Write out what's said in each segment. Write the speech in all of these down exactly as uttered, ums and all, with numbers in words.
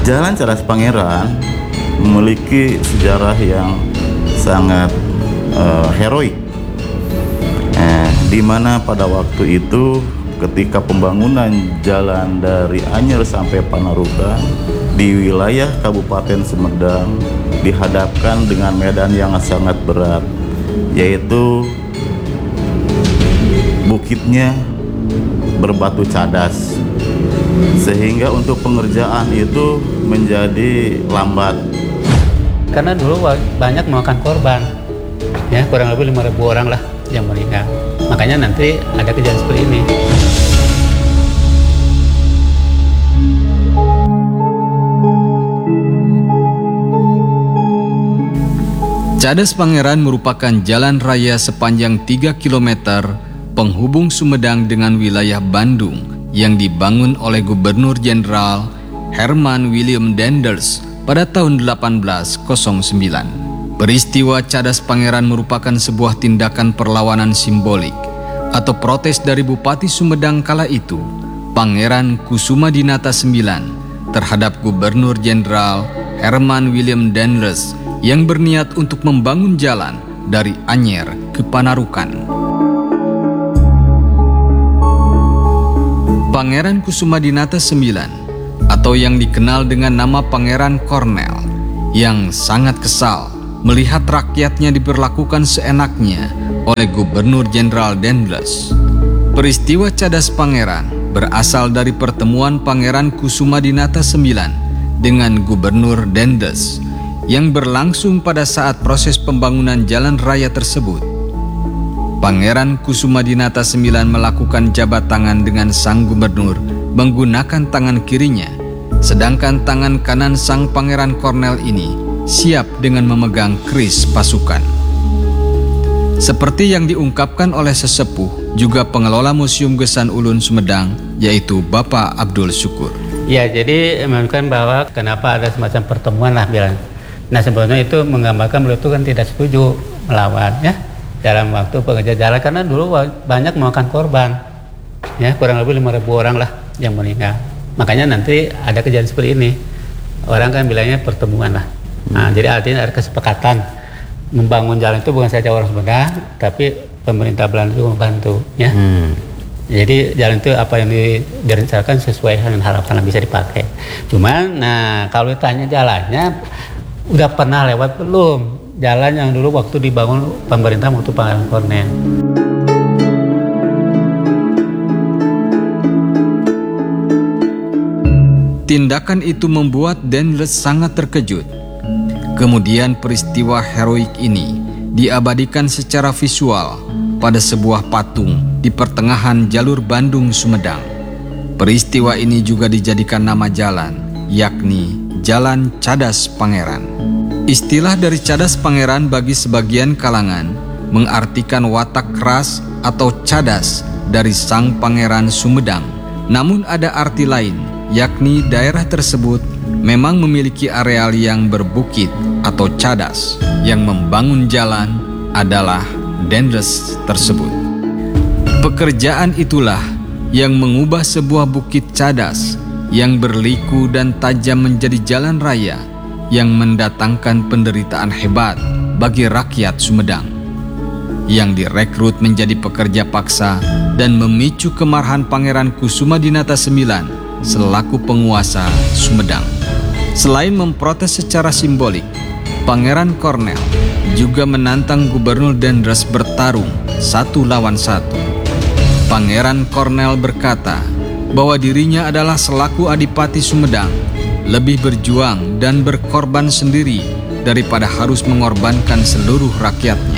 Jalan Cadas Pangeran memiliki sejarah yang sangat uh, heroik, eh, di mana pada waktu itu ketika pembangunan jalan dari Anyer sampai Panarukan di wilayah Kabupaten Sumedang dihadapkan dengan medan yang sangat berat, yaitu bukitnya berbatu cadas, sehingga untuk pengerjaan itu menjadi lambat. Karena dulu banyak memakan korban, ya kurang lebih lima ribu orang lah yang meninggal. Makanya nanti ada kejadian seperti ini. Cadas Pangeran merupakan jalan raya sepanjang tiga kilometer penghubung Sumedang dengan wilayah Bandung yang dibangun oleh Gubernur Jenderal Herman William Daendels pada tahun delapan belas nol sembilan. Peristiwa Cadas Pangeran merupakan sebuah tindakan perlawanan simbolik atau protes dari Bupati Sumedang kala itu, Pangeran Kusumadinata sembilan, terhadap Gubernur Jenderal Herman William Daendels yang berniat untuk membangun jalan dari Anyer ke Panarukan. Pangeran Kusumadinata sembilan atau yang dikenal dengan nama Pangeran Kornel yang sangat kesal melihat rakyatnya diperlakukan seenaknya oleh Gubernur Jenderal Daendels. Peristiwa Cadas Pangeran berasal dari pertemuan Pangeran Kusumadinata sembilan dengan Gubernur Daendels yang berlangsung pada saat proses pembangunan jalan raya tersebut. Pangeran Kusumadinata sembilan melakukan jabat tangan dengan sang gubernur menggunakan tangan kirinya, sedangkan tangan kanan sang Pangeran Kornel ini siap dengan memegang keris pasukan. Seperti yang diungkapkan oleh sesepuh juga pengelola Museum Gesan Ulun Sumedang, yaitu Bapak Abdul Syukur. Ya, jadi menunjukkan bahwa kenapa ada semacam pertemuan lah bilang. Nah, sebenarnya itu menggambarkan beliau itu kan tidak setuju melawan ya dalam waktu pengerjaan jalan, karena dulu banyak memakan korban, ya kurang lebih lima ribu orang lah yang meninggal. Makanya nanti ada kejadian seperti ini. Orang kan bilangnya pertemuan lah. Nah, hmm. jadi artinya ada kesepakatan membangun jalan itu bukan saja orang Sumedang, tapi pemerintah Belanda juga membantu, ya. Hmm. Jadi jalan itu apa yang direncanakan sesuai dengan harapan yang bisa dipakai. Cuman, nah kalau ditanya jalannya, udah pernah lewat belum jalan yang dulu waktu dibangun pemerintah waktu Pangeran Kornel? Tindakan itu membuat Daendels sangat terkejut. Kemudian peristiwa heroik ini diabadikan secara visual pada sebuah patung di pertengahan jalur Bandung Sumedang. Peristiwa ini juga dijadikan nama jalan, yakni Jalan Cadas Pangeran. Istilah dari Cadas Pangeran bagi sebagian kalangan mengartikan watak keras atau cadas dari sang Pangeran Sumedang. Namun ada arti lain, yakni daerah tersebut memang memiliki areal yang berbukit atau cadas. Yang membangun jalan adalah Daendels tersebut. Pekerjaan itulah yang mengubah sebuah bukit cadas yang berliku dan tajam menjadi jalan raya yang mendatangkan penderitaan hebat bagi rakyat Sumedang yang direkrut menjadi pekerja paksa dan memicu kemarahan Pangeran Kusumadinata sembilan selaku penguasa Sumedang. Selain memprotes secara simbolik, Pangeran Kornel juga menantang Gubernur Daendels bertarung satu lawan satu. Pangeran Kornel berkata bahwa dirinya adalah selaku Adipati Sumedang lebih berjuang dan berkorban sendiri daripada harus mengorbankan seluruh rakyatnya.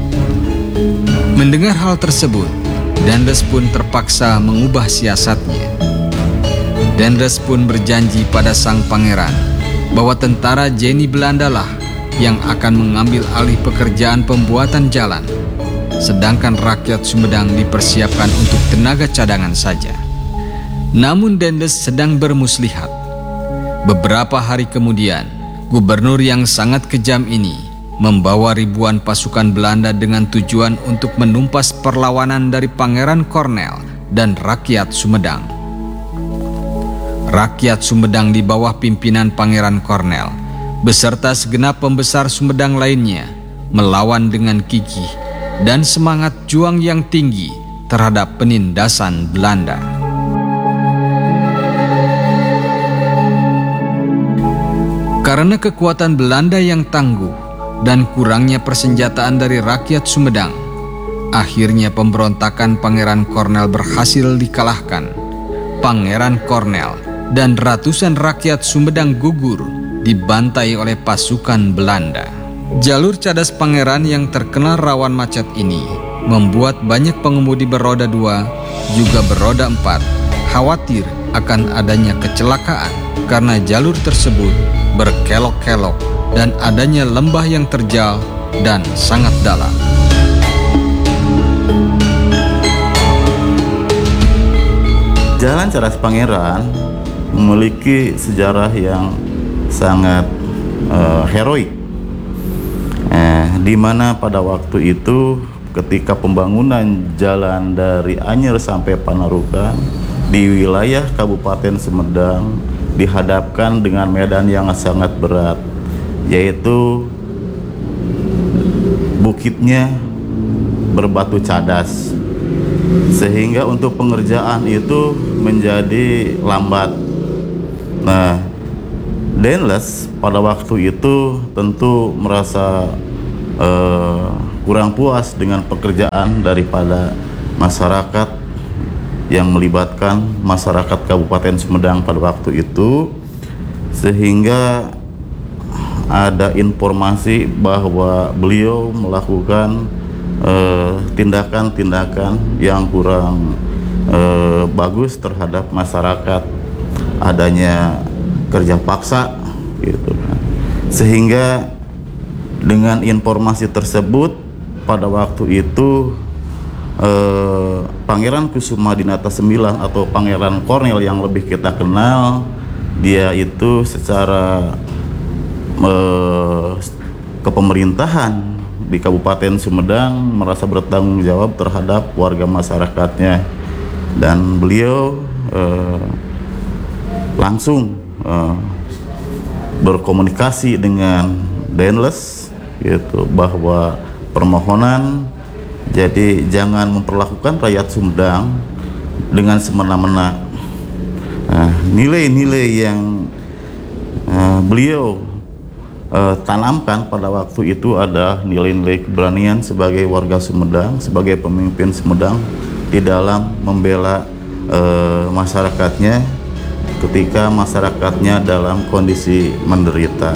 Mendengar hal tersebut, Daendels pun terpaksa mengubah siasatnya. Daendels pun berjanji pada sang pangeran bahwa tentara Jenny Belanda lah yang akan mengambil alih pekerjaan pembuatan jalan, sedangkan rakyat Sumedang dipersiapkan untuk tenaga cadangan saja. Namun Daendels sedang bermuslihat. Beberapa hari kemudian, gubernur yang sangat kejam ini membawa ribuan pasukan Belanda dengan tujuan untuk menumpas perlawanan dari Pangeran Kornel dan rakyat Sumedang. rakyat Sumedang di bawah pimpinan Pangeran Kornel beserta segenap pembesar Sumedang lainnya melawan dengan gigih dan semangat juang yang tinggi terhadap penindasan Belanda. Karena kekuatan Belanda yang tangguh dan kurangnya persenjataan dari rakyat Sumedang, akhirnya pemberontakan Pangeran Kornel berhasil dikalahkan. Pangeran Kornel dan ratusan rakyat Sumedang gugur dibantai oleh pasukan Belanda. Jalur cadas Pangeran yang terkenal rawan macet ini membuat banyak pengemudi beroda dua, juga beroda empat, khawatir akan adanya kecelakaan karena jalur tersebut berkelok-kelok dan adanya lembah yang terjal dan sangat dalam. Jalan Cadas Pangeran memiliki sejarah yang sangat uh, heroik, eh, di mana pada waktu itu ketika pembangunan jalan dari Anyer sampai Panarukan di wilayah Kabupaten Sumedang dihadapkan dengan medan yang sangat berat, yaitu bukitnya berbatu cadas, sehingga untuk pengerjaan itu menjadi lambat. Nah, Daendels pada waktu itu tentu merasa eh, kurang puas dengan pekerjaan daripada masyarakat yang melibatkan masyarakat Kabupaten Sumedang pada waktu itu, sehingga ada informasi bahwa beliau melakukan tindakan-tindakan uh, yang kurang uh, bagus terhadap masyarakat, adanya kerja paksa gitu kan. Sehingga dengan informasi tersebut pada waktu itu uh, Pangeran Kusumadinata sembilan atau Pangeran Kornel yang lebih kita kenal, dia itu secara uh, kepemerintahan di Kabupaten Sumedang merasa bertanggung jawab terhadap warga masyarakatnya, dan beliau eh, langsung eh, berkomunikasi dengan Daendels gitu, bahwa permohonan jadi jangan memperlakukan rakyat Sumedang dengan semena-mena. Nah, nilai-nilai yang eh, beliau Uh, tanamkan pada waktu itu ada nilai-nilai keberanian sebagai warga Sumedang, sebagai pemimpin Sumedang di dalam membela uh, masyarakatnya ketika masyarakatnya dalam kondisi menderita.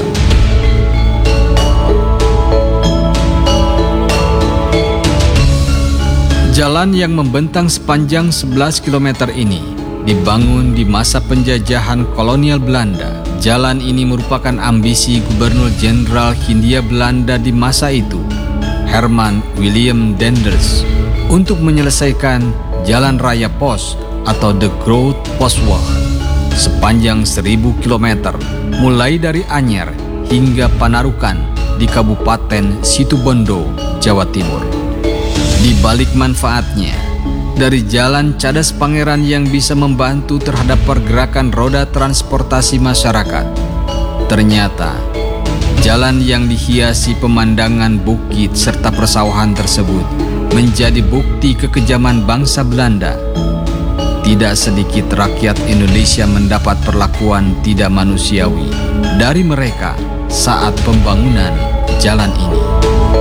Jalan yang membentang sepanjang sebelas kilometer ini dibangun di masa penjajahan kolonial Belanda. Jalan ini merupakan ambisi Gubernur Jenderal Hindia Belanda di masa itu, Herman Willem Daendels, untuk menyelesaikan Jalan Raya Pos atau The Groot Postweg sepanjang seribu kilometer mulai dari Anyer hingga Panarukan di Kabupaten Situbondo, Jawa Timur. Di balik manfaatnya, dari Jalan Cadas Pangeran yang bisa membantu terhadap pergerakan roda transportasi masyarakat, ternyata jalan yang dihiasi pemandangan bukit serta persawahan tersebut menjadi bukti kekejaman bangsa Belanda. Tidak sedikit rakyat Indonesia mendapat perlakuan tidak manusiawi dari mereka saat pembangunan jalan ini.